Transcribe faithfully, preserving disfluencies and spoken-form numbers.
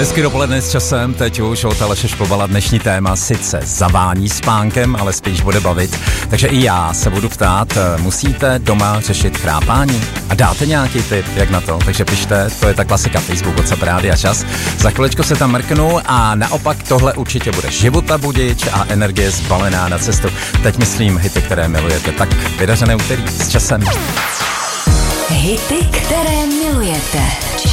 Hezky dopoledne s časem, teď už od Aleše Špovala dnešní téma sice zavání spánkem, ale spíš bude bavit. Takže i já se budu ptát, musíte doma řešit chrápání? A dáte nějaký tip, jak na to? Takže pište, to je ta klasika Facebook, WhatsApp, Rádia Čas. Za chviličku se tam mrknu a naopak tohle určitě bude života budič a energie zbalená na cestu. Teď myslím hity, které milujete. Tak vydařené úterý s časem. Hity, které milujete.